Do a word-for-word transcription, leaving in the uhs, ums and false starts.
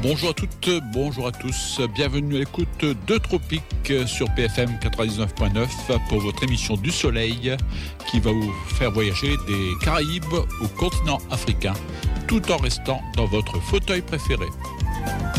Bonjour à toutes, bonjour à tous, bienvenue à l'écoute de Tropique sur P F M quatre-vingt-dix-neuf point neuf pour votre émission du Soleil qui va vous faire voyager des Caraïbes au continent africain tout en restant dans votre fauteuil préféré.